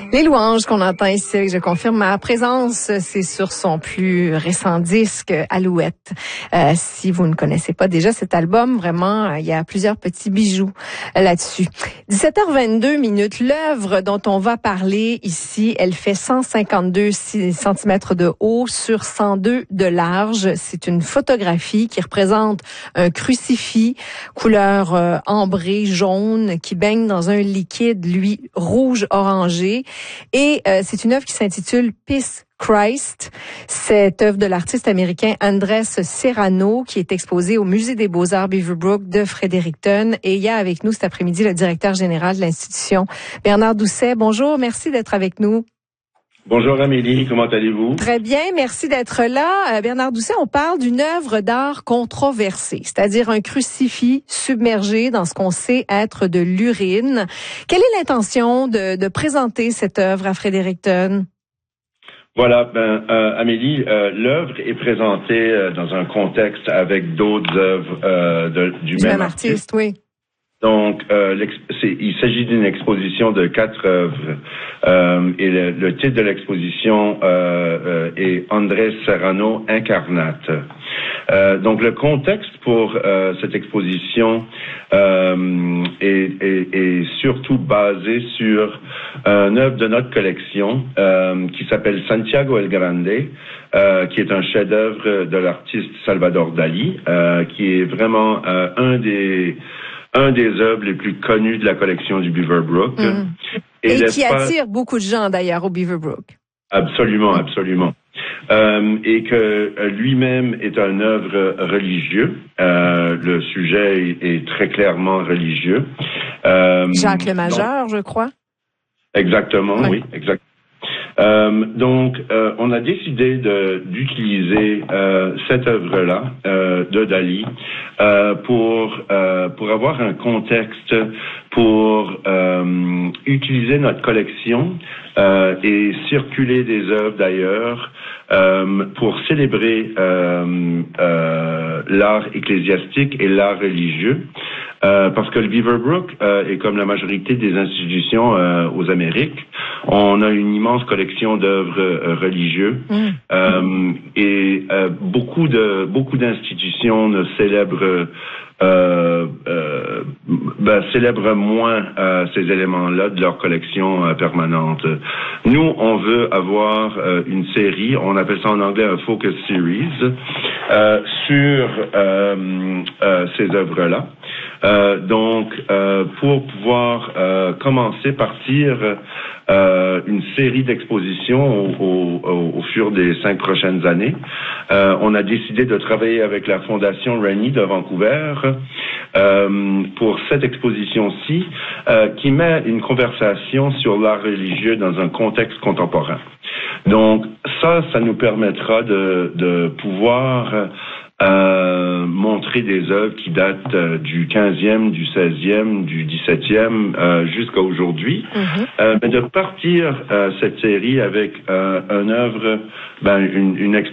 Les louanges qu'on entend ici, je confirme ma présence, c'est sur son plus récent disque, Alouette. Si vous ne connaissez pas déjà cet album, vraiment, il y a plusieurs petits bijoux là-dessus. 17h22, l'œuvre dont on va parler ici, elle fait 152 cm de haut sur 102 de large. C'est une photographie qui représente un crucifix couleur ambrée jaune qui baigne dans un liquide, lui, rouge-orangé. Et c'est une œuvre qui s'intitule Peace Christ. Cette œuvre de l'artiste américain Andrés Serrano qui est exposée au Musée des Beaux-Arts Beaverbrook de Fredericton. Et il y a avec nous cet après-midi le directeur général de l'institution, Bernard Doucet. Bonjour, merci d'être avec nous. Bonjour Amélie, comment allez-vous? Très bien, merci d'être là. Bernard Doucet, on parle d'une œuvre d'art controversée, c'est-à-dire un crucifix submergé dans ce qu'on sait être de l'urine. Quelle est l'intention de présenter cette œuvre à Fredericton? Voilà, Amélie, l'œuvre est présentée dans un contexte avec d'autres œuvres du même artiste. Oui. Donc, il s'agit d'une exposition de 4 œuvres et le titre de l'exposition est Andrés Serrano Incarnate. Donc, le contexte pour cette exposition est surtout basé sur une œuvre de notre collection qui s'appelle Santiago el Grande, qui est un chef-d'œuvre de l'artiste Salvador Dali, qui est vraiment un des œuvres les plus connues de la collection du Beaverbrook. Et qui attire beaucoup de gens d'ailleurs au Beaverbrook. Absolument, absolument. Et que lui-même est une œuvre religieuse. Le sujet est très clairement religieux. Jacques le Majeur, je crois. Exactement, oui, exactement. Donc, on a décidé d'utiliser cette œuvre-là de Dali pour avoir un contexte, pour utiliser notre collection et circuler des œuvres d'ailleurs pour célébrer l'art ecclésiastique et l'art religieux. Parce que le Beaverbrook est comme la majorité des institutions aux Amériques. On a une immense collection d'œuvres religieuses et beaucoup d'institutions ne célèbrent moins ces éléments-là de leur collection permanente. Nous, on veut avoir une série, on appelle ça en anglais un focus series, sur ces œuvres-là. Donc, pour pouvoir partir une série d'expositions au fur des 5 prochaines années, on a décidé de travailler avec la Fondation Rennie de Vancouver pour cette exposition-ci qui met une conversation sur l'art religieux dans un contexte contemporain. Donc, ça nous permettra de pouvoir montrer des œuvres qui datent du 15e, du 16e, du 17e jusqu'à aujourd'hui. Mais de partir cette série avec une œuvre, une